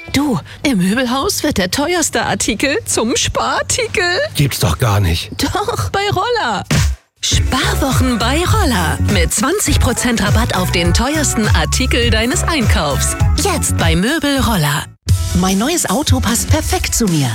Du, im Möbelhaus wird der teuerste Artikel zum Sparartikel. Gibt's doch gar nicht. Doch, bei Roller. Sparwochen bei Roller. Mit 20% Rabatt auf den teuersten Artikel deines Einkaufs. Jetzt bei Möbel Roller. Mein neues Auto passt perfekt zu mir.